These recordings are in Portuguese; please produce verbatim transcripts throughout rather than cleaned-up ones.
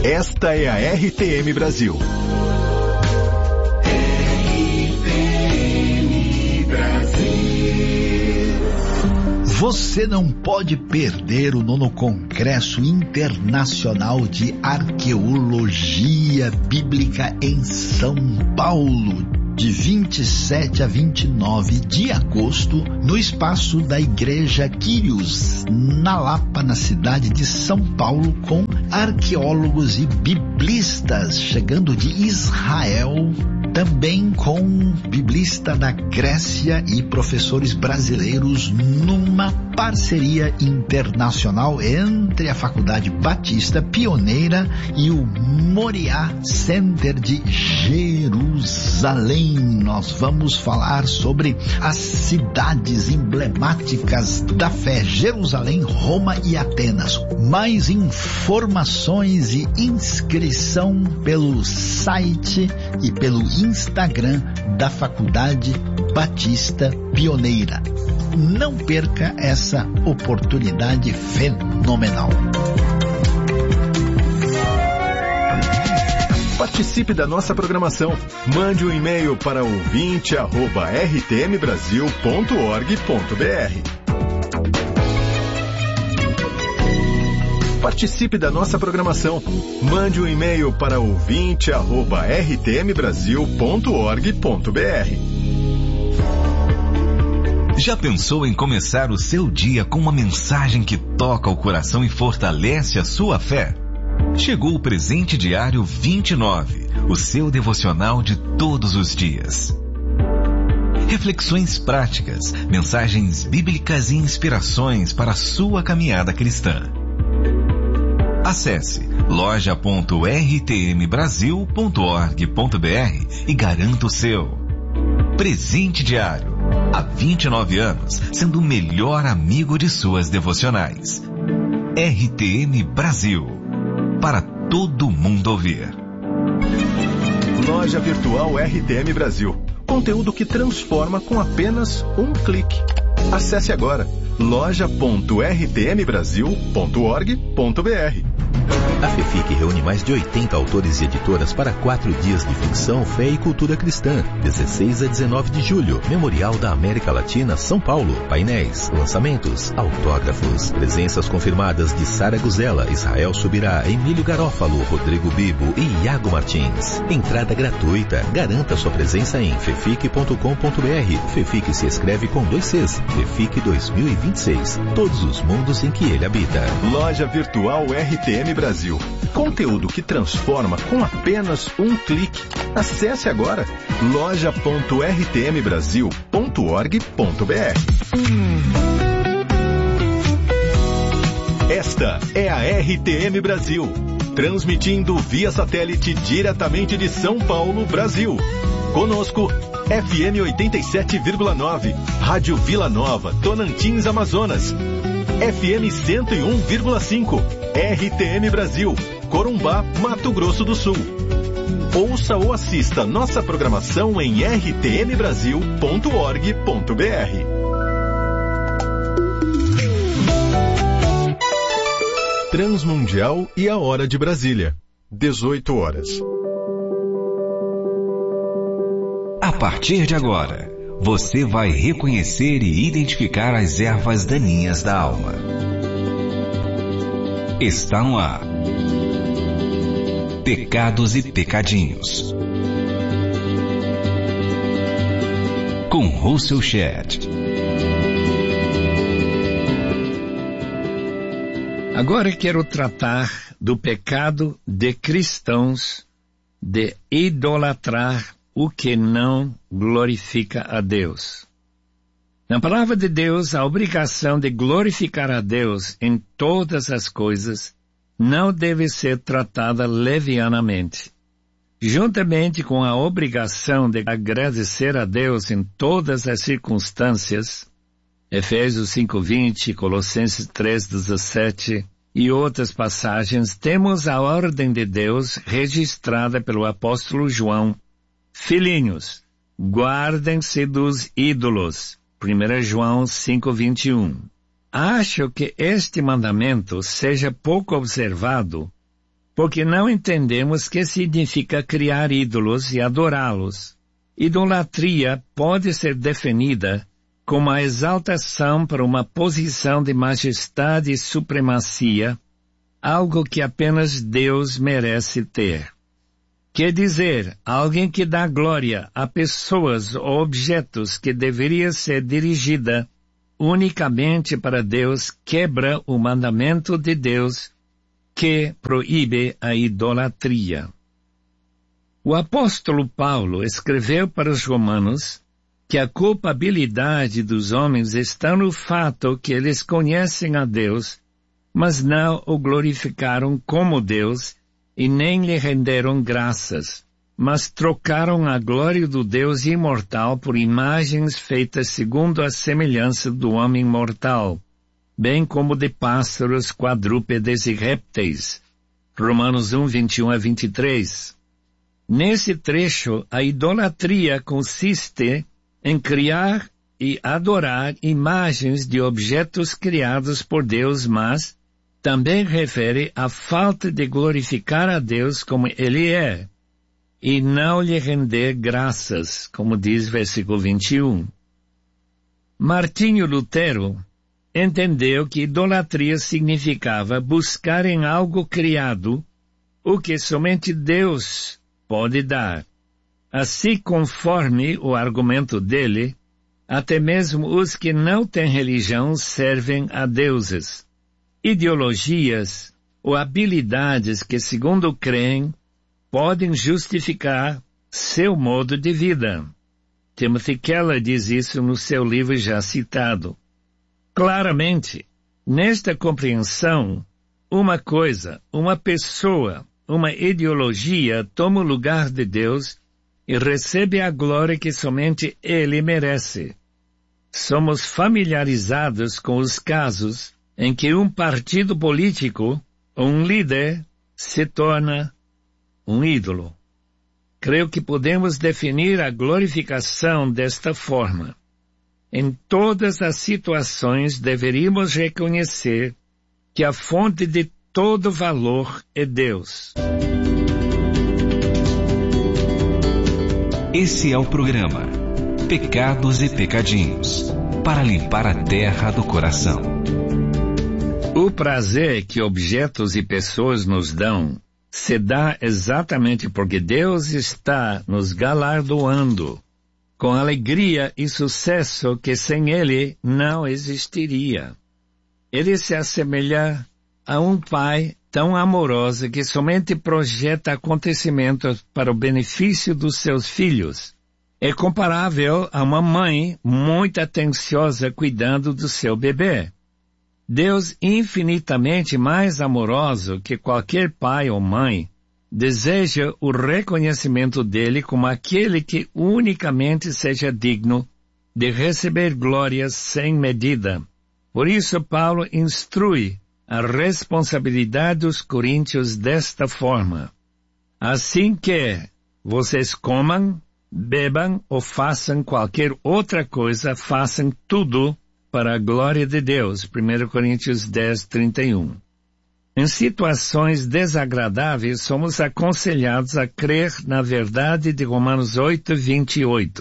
Esta é a R T M Brasil. Você não pode perder o nono Congresso Internacional de Arqueologia Bíblica em São Paulo, de vinte e sete a vinte e nove de agosto, no espaço da Igreja Quírios, na Lapa, na cidade de São Paulo, com arqueólogos e biblistas chegando de Israel, também com biblista da Grécia e professores brasileiros, numa parceria internacional entre a Faculdade Batista Pioneira e o Moriá Center de Jerusalém. Nós vamos falar sobre as cidades emblemáticas da fé: Jerusalém, Roma e Atenas. Mais informações e inscrição pelo site e pelo Instagram da Faculdade Batista Pioneira. Não perca essa oportunidade fenomenal. Participe da nossa programação. Mande um e-mail para ouvinte arroba r t m brasil ponto org ponto b r. Participe da nossa programação. Mande um e-mail para ouvinte arroba r t m brasil ponto org ponto b r. Já pensou em começar o seu dia com uma mensagem que toca o coração e fortalece a sua fé? Chegou o Presente Diário vinte e nove, o seu devocional de todos os dias. Reflexões práticas, mensagens bíblicas e inspirações para a sua caminhada cristã. Acesse loja ponto r t m brasil ponto org ponto b r e garanta o seu. Presente Diário, há vinte e nove anos, sendo o melhor amigo de suas devocionais. R T M Brasil, para todo mundo ouvir. Loja Virtual R T M Brasil. Conteúdo que transforma com apenas um clique. Acesse agora loja ponto r t m brasil ponto org ponto b r. A FEFIC reúne mais de oitenta autores e editoras para quatro dias de ficção, fé e cultura cristã. dezesseis a dezenove de julho, Memorial da América Latina, São Paulo. Painéis, lançamentos, autógrafos. Presenças confirmadas de Sara Guzella, Israel Subirá, Emílio Garófalo, Rodrigo Bibo e Iago Martins. Entrada gratuita. Garanta sua presença em fefic ponto com ponto b r. FEFIC se escreve com dois Cs. FEFIC dois mil e vinte e seis. Todos os mundos em que ele habita. Loja Virtual R T M Brasil. Conteúdo que transforma com apenas um clique. Acesse agora loja ponto r t m brasil ponto org ponto b r. Esta é a R T M Brasil, transmitindo via satélite diretamente de São Paulo, Brasil. Conosco, F M oitenta e sete vírgula nove, Rádio Vila Nova, Tonantins, Amazonas. F M cento e um vírgula cinco, R T M Brasil, Corumbá, Mato Grosso do Sul. Ouça ou assista nossa programação em r t m brasil ponto org ponto b r. Transmundial e a Hora de Brasília, dezoito horas. A partir de agora, você vai reconhecer e identificar as ervas daninhas da alma. Está no ar. Pecados e Pecadinhos. Com Russell Shedd. Agora quero tratar do pecado de cristãos de idolatrar o que não glorifica a Deus. Na palavra de Deus, a obrigação de glorificar a Deus em todas as coisas não deve ser tratada levianamente. Juntamente com a obrigação de agradecer a Deus em todas as circunstâncias, Efésios cinco vinte, Colossenses três dezessete e outras passagens, temos a ordem de Deus registrada pelo apóstolo João: Filhinhos, guardem-se dos ídolos. primeiro João cinco vinte e um. Acho que este mandamento seja pouco observado porque não entendemos o que significa criar ídolos e adorá-los. Idolatria pode ser definida como a exaltação para uma posição de majestade e supremacia, algo que apenas Deus merece ter. Quer dizer, alguém que dá glória a pessoas ou objetos que deveria ser dirigida unicamente para Deus quebra o mandamento de Deus que proíbe a idolatria. O apóstolo Paulo escreveu para os romanos que a culpabilidade dos homens está no fato que eles conhecem a Deus, mas não o glorificaram como Deus e nem lhe renderam graças, mas trocaram a glória do Deus imortal por imagens feitas segundo a semelhança do homem mortal, bem como de pássaros, quadrúpedes e répteis. Romanos um, vinte e um a vinte e três. Nesse trecho, a idolatria consiste em criar e adorar imagens de objetos criados por Deus, mas também refere à falta de glorificar a Deus como Ele é, e não lhe render graças, como diz versículo vinte e um. Martinho Lutero entendeu que idolatria significava buscar em algo criado o que somente Deus pode dar. Assim, conforme o argumento dele, até mesmo os que não têm religião servem a deuses. Ideologias ou habilidades que, segundo creem, podem justificar seu modo de vida. Timothy Keller diz isso no seu livro já citado. Claramente, nesta compreensão, uma coisa, uma pessoa, uma ideologia toma o lugar de Deus e recebe a glória que somente Ele merece. Somos familiarizados com os casos em que um partido político, um líder, se torna um ídolo. Creio que podemos definir a glorificação desta forma. Em todas as situações deveríamos reconhecer que a fonte de todo valor é Deus. Esse é o programa Pecados e Pecadinhos, para limpar a terra do coração. O prazer que objetos e pessoas nos dão se dá exatamente porque Deus está nos galardoando com alegria e sucesso que sem Ele não existiria. Ele se assemelha a um pai tão amoroso que somente projeta acontecimentos para o benefício dos seus filhos. É comparável a uma mãe muito atenciosa cuidando do seu bebê. Deus, infinitamente mais amoroso que qualquer pai ou mãe, deseja o reconhecimento dele como aquele que unicamente seja digno de receber glórias sem medida. Por isso, Paulo instrui a responsabilidade dos coríntios desta forma. Assim que vocês comam, bebam ou façam qualquer outra coisa, façam tudo para a glória de Deus. primeira Coríntios dez, trinta e um. Em situações desagradáveis, somos aconselhados a crer na verdade de Romanos oito, vinte e oito.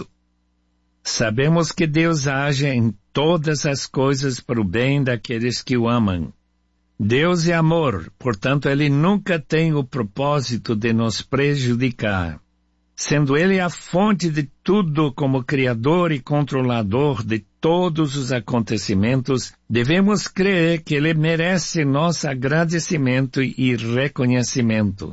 Sabemos que Deus age em todas as coisas para o bem daqueles que o amam. Deus é amor, portanto Ele nunca tem o propósito de nos prejudicar. Sendo Ele a fonte de tudo como Criador e controlador de todos os acontecimentos, devemos crer que Ele merece nosso agradecimento e reconhecimento.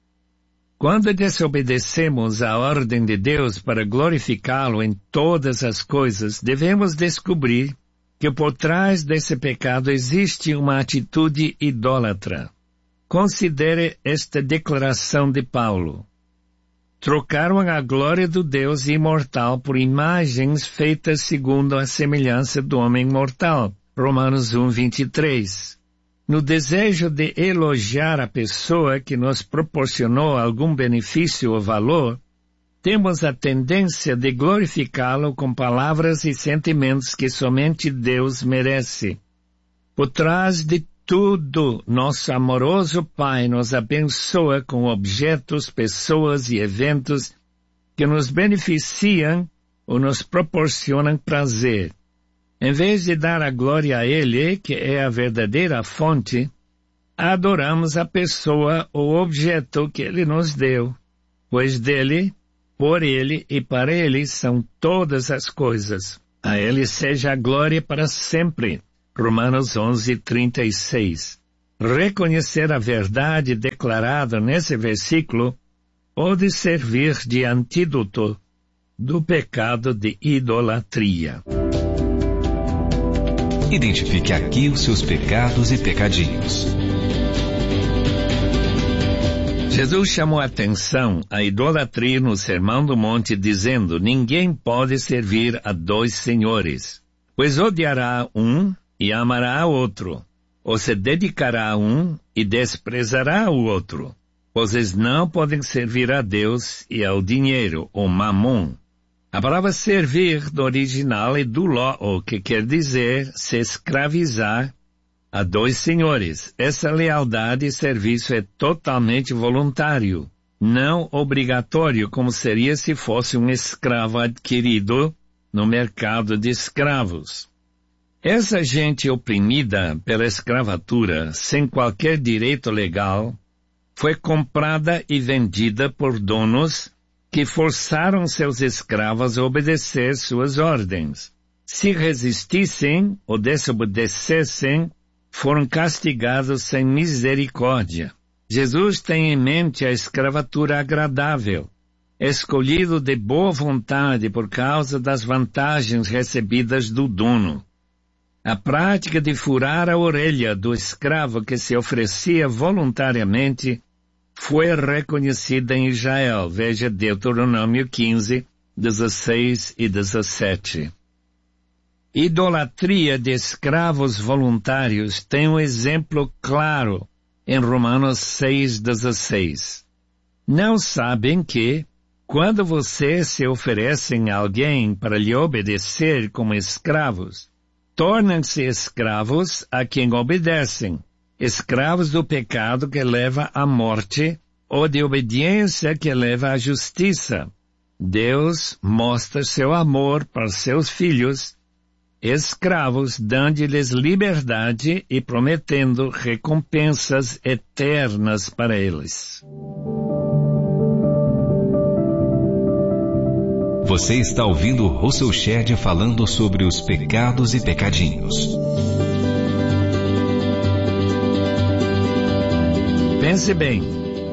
Quando desobedecemos à ordem de Deus para glorificá-lo em todas as coisas, devemos descobrir que por trás desse pecado existe uma atitude idólatra. Considere esta declaração de Paulo. Trocaram a glória do Deus imortal por imagens feitas segundo a semelhança do homem mortal. Romanos um, vinte e três. No desejo de elogiar a pessoa que nos proporcionou algum benefício ou valor, temos a tendência de glorificá-lo com palavras e sentimentos que somente Deus merece. Por trás de Contudo, nosso amoroso Pai nos abençoa com objetos, pessoas e eventos que nos beneficiam ou nos proporcionam prazer. Em vez de dar a glória a Ele, que é a verdadeira fonte, adoramos a pessoa ou objeto que Ele nos deu, pois dele, por Ele e para Ele são todas as coisas. A Ele seja a glória para sempre. Romanos onze, trinta e seis. Reconhecer a verdade declarada nesse versículo pode servir de antídoto do pecado de idolatria. Identifique aqui os seus pecados e pecadinhos. Jesus chamou a atenção à idolatria no Sermão do Monte, dizendo: ninguém pode servir a dois senhores, pois odiará um e amará o outro, ou se dedicará a um e desprezará o outro. Vocês não podem servir a Deus e ao dinheiro, ou mamon. A palavra servir do original é doulo, que quer dizer se escravizar a dois senhores. Essa lealdade e serviço é totalmente voluntário, não obrigatório, como seria se fosse um escravo adquirido no mercado de escravos. Essa gente oprimida pela escravatura, sem qualquer direito legal, foi comprada e vendida por donos que forçaram seus escravos a obedecer suas ordens. Se resistissem ou desobedecessem, foram castigados sem misericórdia. Jesus tem em mente a escravatura agradável, escolhido de boa vontade por causa das vantagens recebidas do dono. A prática de furar a orelha do escravo que se oferecia voluntariamente foi reconhecida em Israel. Veja Deuteronômio quinze, dezesseis e dezessete. Idolatria de escravos voluntários tem um exemplo claro em Romanos seis, dezesseis. Não sabem que, quando vocês se oferecem a alguém para lhe obedecer como escravos, tornam-se escravos a quem obedecem, escravos do pecado que leva à morte ou de obediência que leva à justiça. Deus mostra seu amor para seus filhos, escravos, dando-lhes liberdade e prometendo recompensas eternas para eles. Você está ouvindo Russell Shedd falando sobre os pecados e pecadinhos. Pense bem,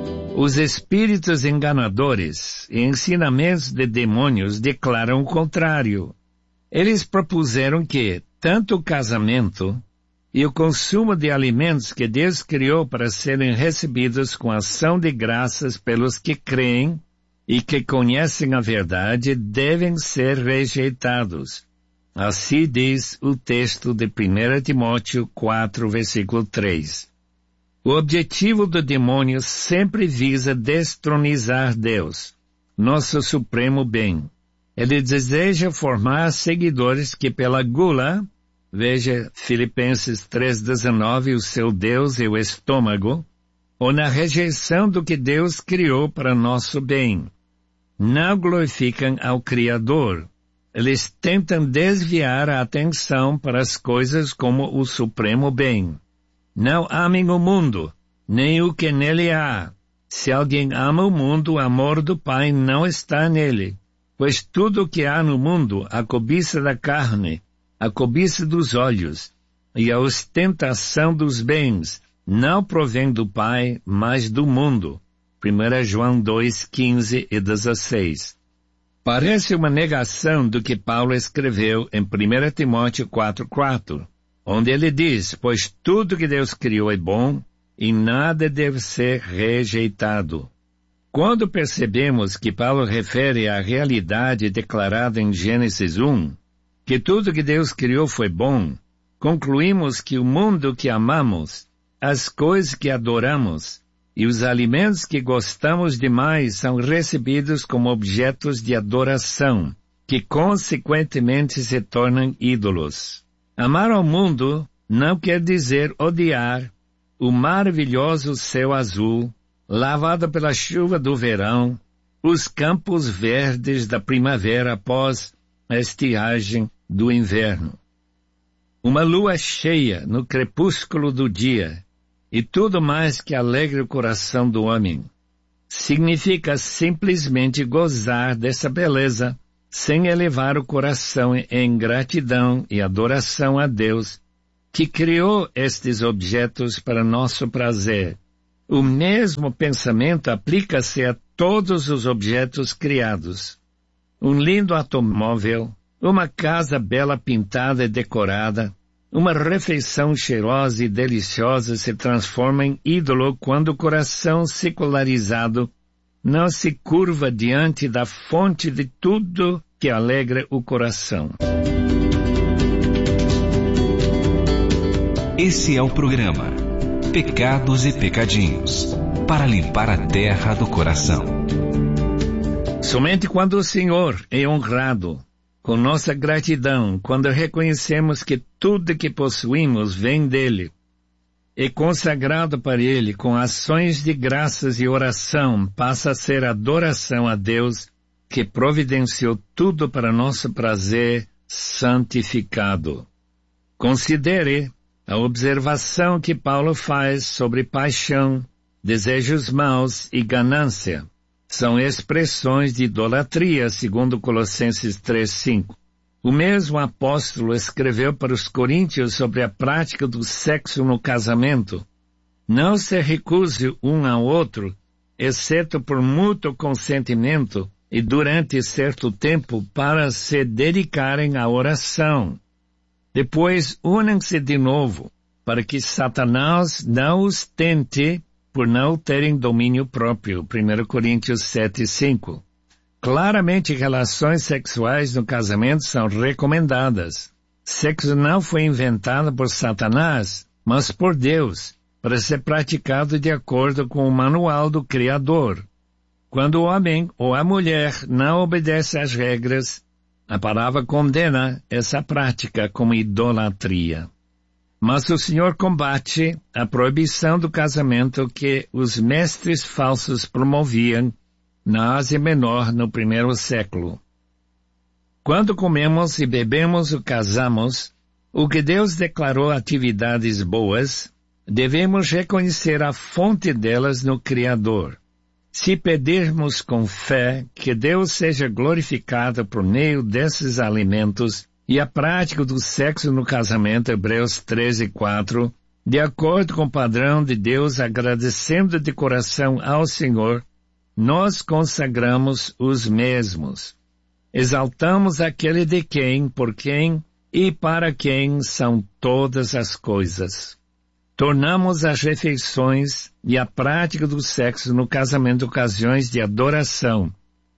os espíritos enganadores e ensinamentos de demônios declaram o contrário. Eles propuseram que tanto o casamento e o consumo de alimentos que Deus criou para serem recebidos com ação de graças pelos que creem e que conhecem a verdade devem ser rejeitados. Assim diz o texto de primeira Timóteo quatro, versículo três. O objetivo do demônio sempre visa destronizar Deus, nosso supremo bem. Ele deseja formar seguidores que pela gula, veja Filipenses três, dezenove, o seu Deus é o estômago, ou na rejeição do que Deus criou para nosso bem. Não glorificam ao Criador. Eles tentam desviar a atenção para as coisas como o supremo bem. Não amem o mundo, nem o que nele há. Se alguém ama o mundo, o amor do Pai não está nele. Pois tudo o que há no mundo, a cobiça da carne, a cobiça dos olhos e a ostentação dos bens, não provém do Pai, mas do mundo. primeira João dois, quinze e dezesseis. Parece uma negação do que Paulo escreveu em primeira Timóteo quatro, quatro, onde ele diz: pois tudo que Deus criou é bom e nada deve ser rejeitado. Quando percebemos que Paulo refere à realidade declarada em Gênesis um, que tudo que Deus criou foi bom, concluímos que o mundo que amamos, as coisas que adoramos e os alimentos que gostamos demais são recebidos como objetos de adoração, que consequentemente se tornam ídolos. Amar ao mundo não quer dizer odiar o maravilhoso céu azul, lavado pela chuva do verão, os campos verdes da primavera após a estiagem do inverno. Uma lua cheia no crepúsculo do dia, e tudo mais que alegre o coração do homem. Significa simplesmente gozar dessa beleza, sem elevar o coração em gratidão e adoração a Deus, que criou estes objetos para nosso prazer. O mesmo pensamento aplica-se a todos os objetos criados. Um lindo automóvel, uma casa bela pintada e decorada, uma refeição cheirosa e deliciosa se transforma em ídolo quando o coração secularizado não se curva diante da fonte de tudo que alegra o coração. Esse é o programa Pecados e Pecadinhos, para limpar a terra do coração. Somente quando o Senhor é honrado, com nossa gratidão, quando reconhecemos que tudo que possuímos vem dele, é consagrado para ele com ações de graças e oração, passa a ser adoração a Deus, que providenciou tudo para nosso prazer santificado. Considere a observação que Paulo faz sobre paixão, desejos maus e ganância. São expressões de idolatria, segundo Colossenses três, cinco. O mesmo apóstolo escreveu para os coríntios sobre a prática do sexo no casamento. Não se recuse um ao outro, exceto por mútuo consentimento e durante certo tempo para se dedicarem à oração. Depois unem-se de novo, para que Satanás não os tente por não terem domínio próprio. primeira Coríntios sete, cinco. Claramente, relações sexuais no casamento são recomendadas. Sexo não foi inventado por Satanás, mas por Deus, para ser praticado de acordo com o manual do Criador. Quando o homem ou a mulher não obedece às regras, a palavra condena essa prática como idolatria. Mas o Senhor combate a proibição do casamento que os mestres falsos promoviam na Ásia Menor no primeiro século. Quando comemos e bebemos ou casamos, o que Deus declarou atividades boas, devemos reconhecer a fonte delas no Criador. Se pedirmos com fé que Deus seja glorificado por meio desses alimentos e a prática do sexo no casamento, Hebreus treze, quatro, de acordo com o padrão de Deus, agradecendo de coração ao Senhor, nós consagramos os mesmos. Exaltamos aquele de quem, por quem e para quem são todas as coisas. Tornamos as refeições e a prática do sexo no casamento ocasiões de adoração.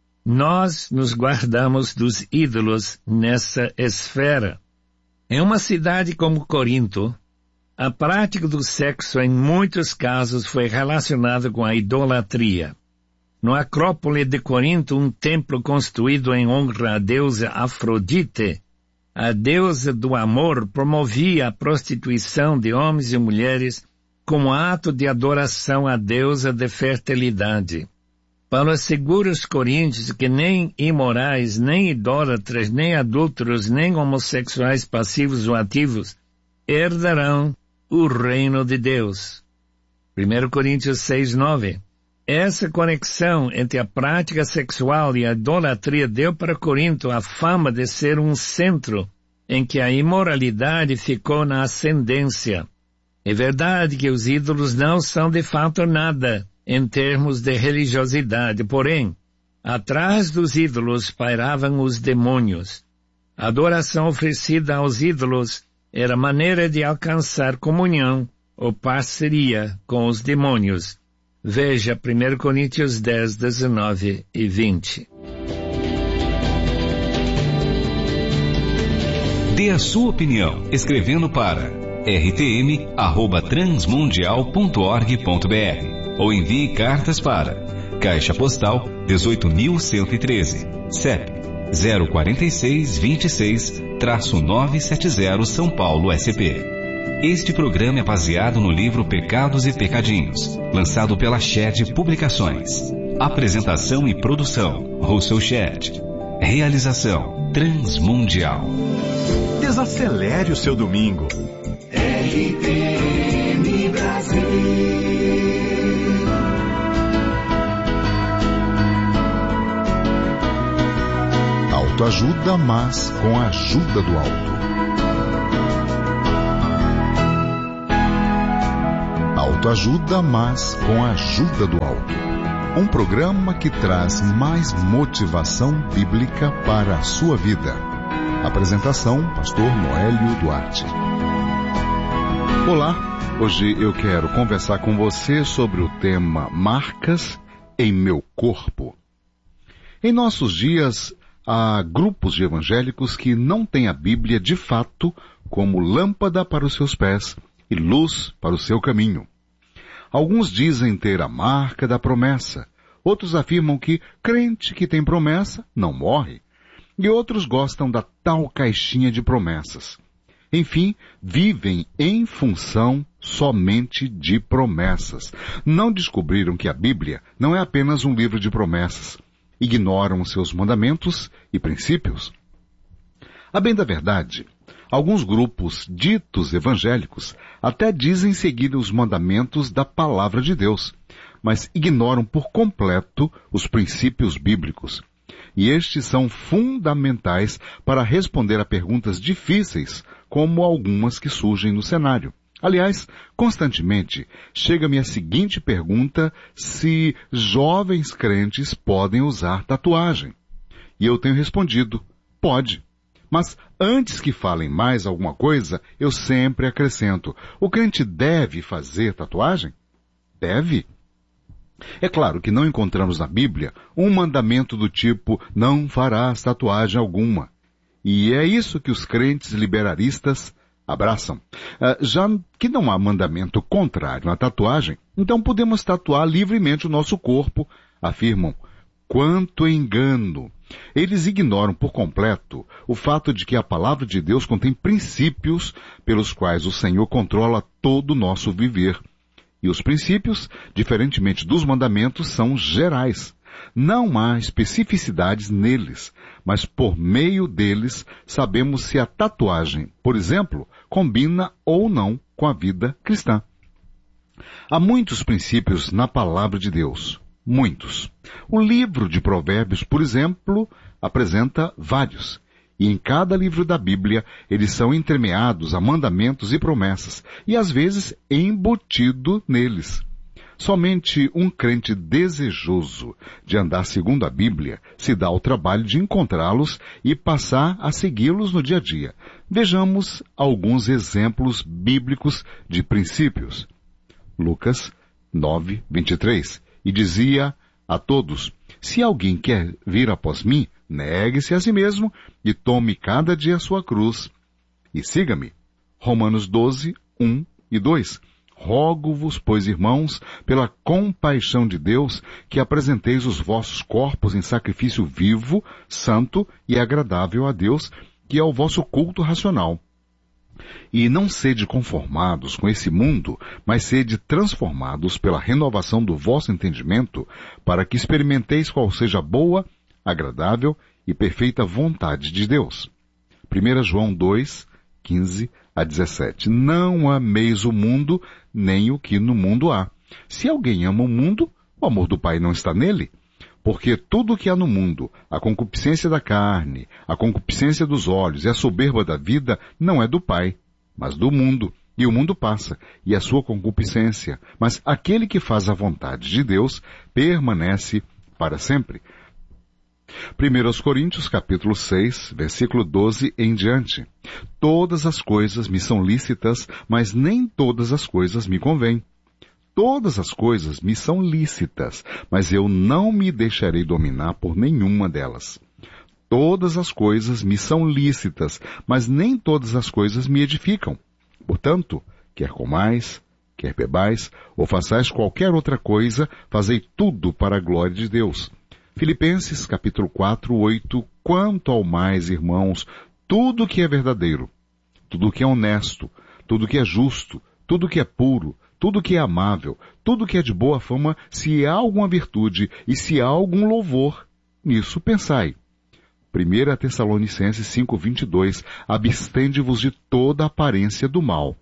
Nós nos guardamos dos ídolos nessa esfera. Em uma cidade como Corinto, a prática do sexo em muitos casos foi relacionada com a idolatria. No Acrópole de Corinto, um templo construído em honra à deusa Afrodite, a deusa do amor promovia a prostituição de homens e mulheres como ato de adoração à deusa de fertilidade. Paulo assegura os coríntios que nem imorais, nem idólatras, nem adúlteros, nem homossexuais passivos ou ativos herdarão o reino de Deus. primeira Coríntios seis, nove. Essa conexão entre a prática sexual e a idolatria deu para Corinto a fama de ser um centro em que a imoralidade ficou na ascendência. É verdade que os ídolos não são de fato nada em termos de religiosidade, porém, atrás dos ídolos pairavam os demônios. A adoração oferecida aos ídolos era maneira de alcançar comunhão ou parceria com os demônios. Veja primeira Coríntios dez, dezenove e vinte. Dê a sua opinião escrevendo para r t m arroba transmundial ponto org ponto b r ou envie cartas para Caixa Postal dezoito mil cento e treze, C E P zero quatro seis, vinte e seis, novecentos e setenta São Paulo, S P. Este programa é baseado no livro Pecados e Pecadinhos, lançado pela Shed Publicações. Apresentação e produção, Russell Shed. Realização, Transmundial. Desacelere o seu domingo. R T M Brasil. Autoajuda, mas com a ajuda do alto. Autoajuda, mas com a ajuda do alto. Um programa que traz mais motivação bíblica para a sua vida. Apresentação, pastor Noélio Duarte. Olá, hoje eu quero conversar com você sobre o tema Marcas em meu corpo. Em nossos dias, há grupos de evangélicos que não têm a Bíblia de fato como lâmpada para os seus pés e luz para o seu caminho. Alguns dizem ter a marca da promessa, outros afirmam que crente que tem promessa não morre, e outros gostam da tal caixinha de promessas. Enfim, vivem em função somente de promessas. Não descobriram que a Bíblia não é apenas um livro de promessas. Ignoram os seus mandamentos e princípios. A bem da verdade, alguns grupos ditos evangélicos até dizem seguir os mandamentos da palavra de Deus, mas ignoram por completo os princípios bíblicos. E estes são fundamentais para responder a perguntas difíceis, como algumas que surgem no cenário. Aliás, constantemente chega-me a seguinte pergunta se jovens crentes podem usar tatuagem. E eu tenho respondido, pode. Mas antes que falem mais alguma coisa, eu sempre acrescento, o crente deve fazer tatuagem? Deve? É claro que não encontramos na Bíblia um mandamento do tipo, não farás tatuagem alguma. E é isso que os crentes liberaristas abraçam. Uh, já que não há mandamento contrário à tatuagem, então podemos tatuar livremente o nosso corpo, afirmam. Quanto engano! Eles ignoram por completo o fato de que a palavra de Deus contém princípios pelos quais o Senhor controla todo o nosso viver. E os princípios, diferentemente dos mandamentos, são gerais. Não há especificidades neles, mas por meio deles sabemos se a tatuagem, por exemplo, combina ou não com a vida cristã. Há muitos princípios na palavra de Deus. Muitos. O livro de Provérbios, por exemplo, apresenta vários. E em cada livro da Bíblia, eles são entremeados a mandamentos e promessas, e às vezes embutido neles. Somente um crente desejoso de andar segundo a Bíblia se dá ao trabalho de encontrá-los e passar a segui-los no dia a dia. Vejamos alguns exemplos bíblicos de princípios. Lucas nove, vinte e três. E dizia a todos, se alguém quer vir após mim, negue-se a si mesmo e tome cada dia a sua cruz e siga-me. Romanos doze, um e dois. Rogo-vos, pois, irmãos, pela compaixão de Deus, que apresenteis os vossos corpos em sacrifício vivo, santo e agradável a Deus, que é o vosso culto racional. E não sede conformados com esse mundo, mas sede transformados pela renovação do vosso entendimento, para que experimenteis qual seja a boa, agradável e perfeita vontade de Deus. primeira João dois, quinze a dezessete. Não ameis o mundo, nem o que no mundo há. Se alguém ama o mundo, o amor do Pai não está nele. Porque tudo o que há no mundo, a concupiscência da carne, a concupiscência dos olhos e a soberba da vida, não é do Pai, mas do mundo. E o mundo passa, e a sua concupiscência. Mas aquele que faz a vontade de Deus permanece para sempre. primeira Coríntios, capítulo seis, versículo doze em diante. Todas as coisas me são lícitas, mas nem todas as coisas me convêm. Todas as coisas me são lícitas, mas eu não me deixarei dominar por nenhuma delas. Todas as coisas me são lícitas, mas nem todas as coisas me edificam. Portanto, quer comais, quer bebais, ou façais qualquer outra coisa, fazei tudo para a glória de Deus. Filipenses, capítulo quatro, oito. Quanto ao mais, irmãos, tudo que é verdadeiro, tudo que é honesto, tudo que é justo, tudo que é puro, tudo que é amável, tudo que é de boa fama, se há alguma virtude e se há algum louvor, nisso pensai. primeira Tessalonicenses cinco, vinte e dois, abstende-vos de toda aparência do mal.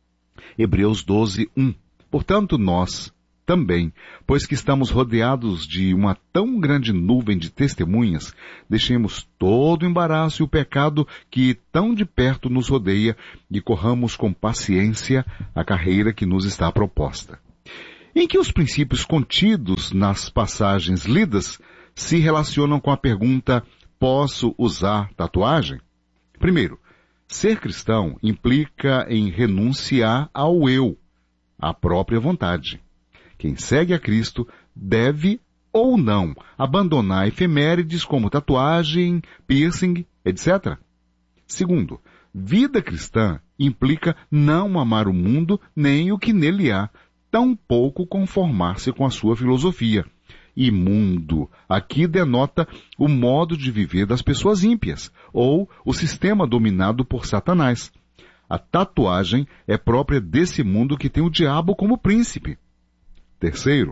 Hebreus doze, um. Portanto, nós também, pois que estamos rodeados de uma tão grande nuvem de testemunhas, deixemos todo o embaraço e o pecado que tão de perto nos rodeia e corramos com paciência a carreira que nos está proposta. Em que os princípios contidos nas passagens lidas se relacionam com a pergunta: posso usar tatuagem? Primeiro, ser cristão implica em renunciar ao eu, à própria vontade. Quem segue a Cristo deve ou não abandonar efemérides como tatuagem, piercing, etcétera. Segundo, vida cristã implica não amar o mundo nem o que nele há, tampouco conformar-se com a sua filosofia. E mundo aqui denota o modo de viver das pessoas ímpias, ou o sistema dominado por Satanás. A tatuagem é própria desse mundo que tem o diabo como príncipe. Terceiro,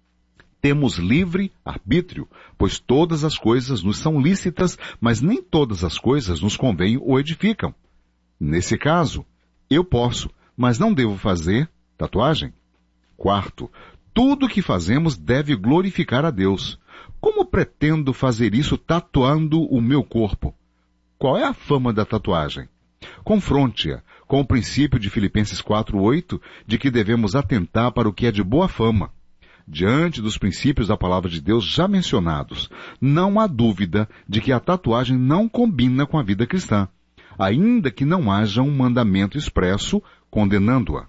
temos livre arbítrio, pois todas as coisas nos são lícitas, mas nem todas as coisas nos convêm ou edificam. Nesse caso, eu posso, mas não devo fazer tatuagem. Quarto, tudo o que fazemos deve glorificar a Deus. Como pretendo fazer isso tatuando o meu corpo? Qual é a fama da tatuagem? Confronte-a com o princípio de Filipenses quatro, oito, de que devemos atentar para o que é de boa fama. Diante dos princípios da palavra de Deus já mencionados, não há dúvida de que a tatuagem não combina com a vida cristã, ainda que não haja um mandamento expresso condenando-a.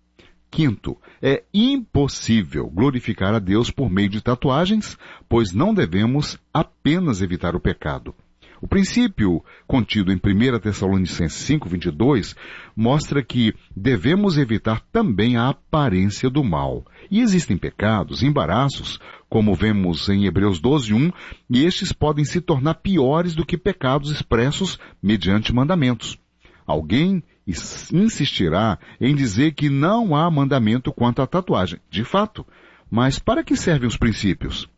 Quinto, é impossível glorificar a Deus por meio de tatuagens, pois não devemos apenas evitar o pecado. O princípio contido em primeira Tessalonicenses cinco, vinte e dois mostra que devemos evitar também a aparência do mal. E existem pecados, embaraços, como vemos em Hebreus doze, um, e estes podem se tornar piores do que pecados expressos mediante mandamentos. Alguém insistirá em dizer que não há mandamento quanto à tatuagem. De fato, mas para que servem os princípios?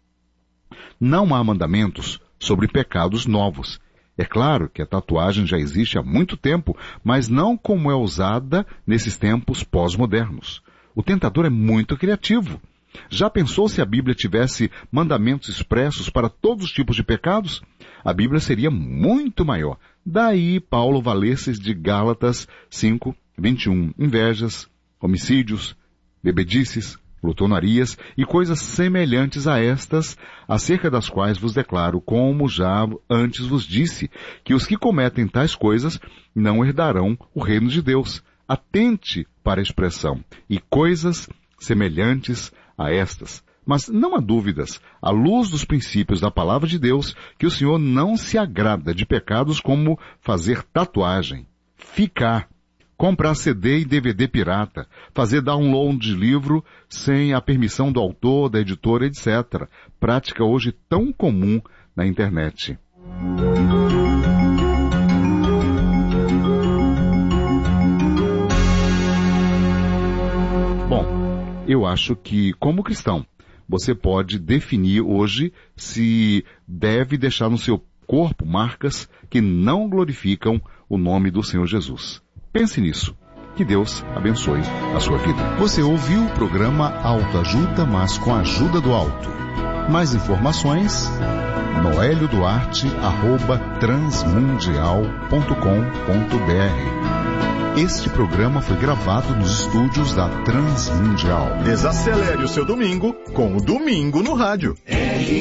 Não há mandamentos sobre pecados novos. É claro que a tatuagem já existe há muito tempo, mas não como é usada nesses tempos pós-modernos. O tentador é muito criativo. Já pensou se a Bíblia tivesse mandamentos expressos para todos os tipos de pecados? A Bíblia seria muito maior. Daí Paulo valer-se de Gálatas cinco, vinte e um, invejas, homicídios, bebedices, glutonarias e coisas semelhantes a estas, acerca das quais vos declaro, como já antes vos disse, que os que cometem tais coisas não herdarão o reino de Deus. Atente para a expressão, e coisas semelhantes a estas. Mas não há dúvidas, à luz dos princípios da palavra de Deus, que o Senhor não se agrada de pecados como fazer tatuagem, ficar, comprar C D e D V D pirata, fazer download de livro sem a permissão do autor, da editora, etcétera. Prática hoje tão comum na internet. Bom, eu acho que, como cristão, você pode definir hoje se deve deixar no seu corpo marcas que não glorificam o nome do Senhor Jesus. Pense nisso. Que Deus abençoe a sua vida. Você ouviu o programa Autoajuda, mas com a ajuda do alto. Mais informações, noelio duarte arroba transmundial ponto com ponto br. Este programa foi gravado nos estúdios da Transmundial. Desacelere o seu domingo com o Domingo no Rádio.